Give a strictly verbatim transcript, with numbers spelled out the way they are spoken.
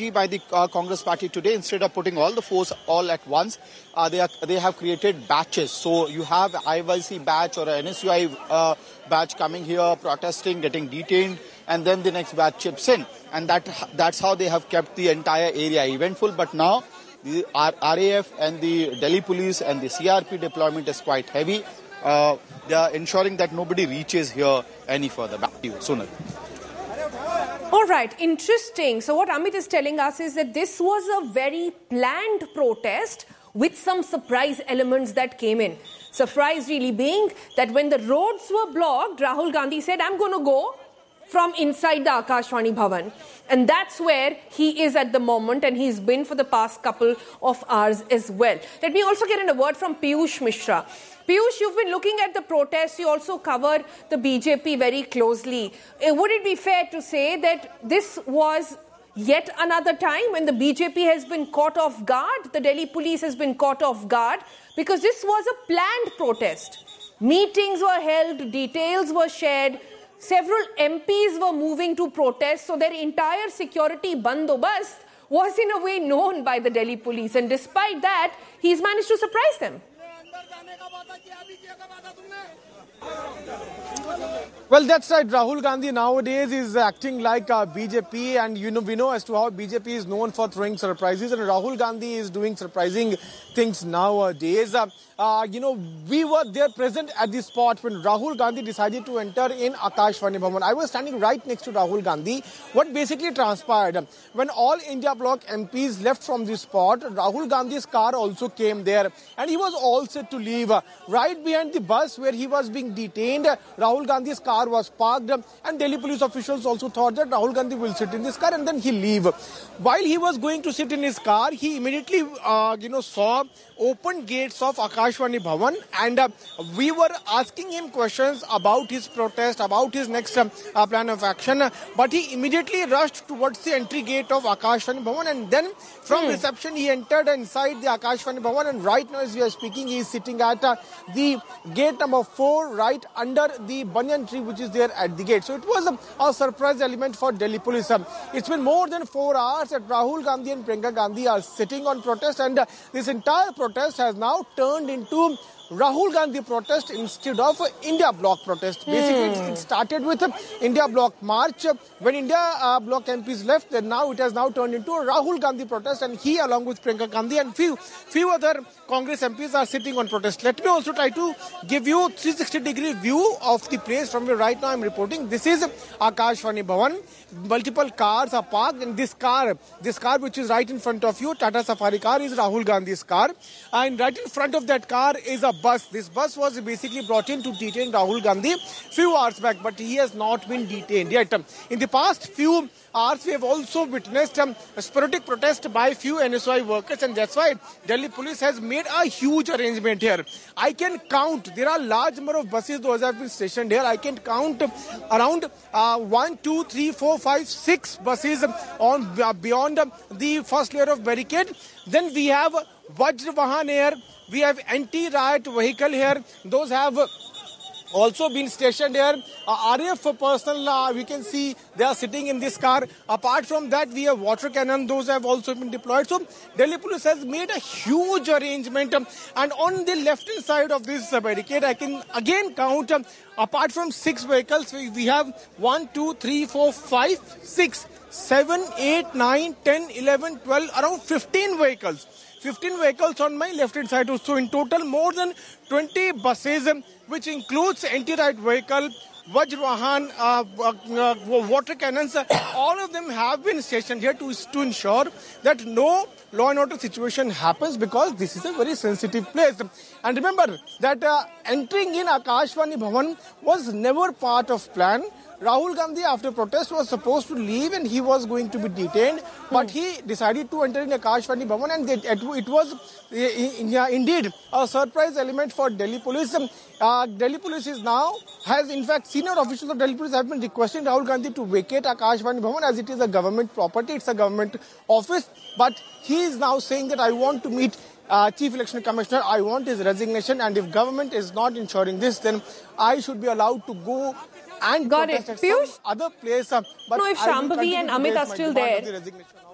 strategy by the uh, Congress party today. Instead of putting all the force all at once, uh, they are, they have created batches. So you have I Y C batch or an N S U I uh, batch coming here, protesting, getting detained, and then the next batch chips in. And that that's how they have kept the entire area eventful. But now the R A F and the Delhi police and the C R P deployment is quite heavy. Uh, they are ensuring that nobody reaches here any further. Back to you, Sunil. All right, interesting. So what Amit is telling us is that this was a very planned protest with some surprise elements that came in. Surprise really being that when the roads were blocked, Rahul Gandhi said, I'm going to go from inside the Akashvani Bhavan. And that's where he is at the moment, and he's been for the past couple of hours as well. Let me also get in a word from Piyush Mishra. Piyush, you've been looking at the protests. You also cover the B J P very closely. Would it be fair to say that this was yet another time when the B J P has been caught off guard, the Delhi police has been caught off guard, because this was a planned protest. Meetings were held, details were shared, several M Ps were moving to protest, so their entire security bandobast was in a way known by the Delhi police, and despite that, he's managed to surprise them. Well, that's right. Rahul Gandhi nowadays is acting like a B J P, and you know we know as to how B J P is known for throwing surprises, and Rahul Gandhi is doing surprising things nowadays. Uh, uh, you know, we were there present at the spot when Rahul Gandhi decided to enter in Akashvani Bhavan. I was standing right next to Rahul Gandhi. What basically transpired, when all India bloc M Ps left from the spot, Rahul Gandhi's car also came there, and he was all set to leave. Right behind the bus where he was being detained, Rahul Gandhi's car was parked, and Delhi police officials also thought that Rahul Gandhi will sit in this car and then he'll leave. While he was going to sit in his car, he immediately uh, you know, saw open gates of Akashvani Bhavan, and uh, we were asking him questions about his protest, about his next uh, uh, plan of action, but he immediately rushed towards the entry gate of Akashvani Bhavan, and then from hmm. reception he entered inside the Akashvani Bhavan, and right now as we are speaking, he is sitting at uh, the gate number four, right under the banyan tree which is there at the gate. So it was a, a surprise element for Delhi police. Um, it's been more than four hours that Rahul Gandhi and Priyanka Gandhi are sitting on protest, and uh, this entire protest has now turned into Rahul Gandhi protest instead of India bloc protest. Basically, mm. it started with India bloc march. When India uh, bloc M Ps left, then now it has now turned into a Rahul Gandhi protest, and he along with Priyanka Gandhi and few few other Congress M Ps are sitting on protest. Let me also try to give you three sixty degree view of the place from where right now I am reporting. This is Akashvani Bhavan. Multiple cars are parked, and this car, this car which is right in front of you, Tata Safari car, is Rahul Gandhi's car, and right in front of that car is a bus. This bus was basically brought in to detain Rahul Gandhi few hours back, but he has not been detained yet. In the past few hours, we have also witnessed um, a sporadic protest by few N S U I workers, and that's why Delhi police has made a huge arrangement here. I can count, there are large number of buses those have been stationed here. I can count around uh, one, two, three, four, five, six buses on uh, beyond uh, the first layer of barricade. Then we have Vajra Vahan here. We have anti-riot vehicle here. Those have also been stationed here. Uh, R A F personnel, uh, we can see they are sitting in this car. Apart from that, we have water cannon. Those have also been deployed. So Delhi police has made a huge arrangement. Um, and on the left-hand side of this uh, barricade, I can again count, um, apart from six vehicles, we, we have one, two, three, four, five, six, seven, eight, nine, ten, eleven, twelve, around fifteen vehicles. fifteen vehicles on my left-hand side. So in total, more than twenty buses, which includes anti-riot vehicle, Vajrahan, uh, uh, water cannons. All of them have been stationed here to, to ensure that no law and order situation happens, because this is a very sensitive place. And remember that uh, entering in Akashvani Bhavan was never part of plan. Rahul Gandhi, after protest, was supposed to leave and he was going to be detained, but he decided to enter in Akashvani Bhavan, and it was uh, indeed a surprise element for Delhi police. Uh, Delhi police is now, has in fact, senior officials of Delhi police have been requesting Rahul Gandhi to vacate Akashvani Bhavan, as it is a government property, it's a government office, but he is now saying that I want to meet Uh, Chief Election Commissioner, I want his resignation, and if government is not ensuring this, then I should be allowed to go and Got it. protest at some other place. Uh, but no, if Shambhavi and Amit are still there,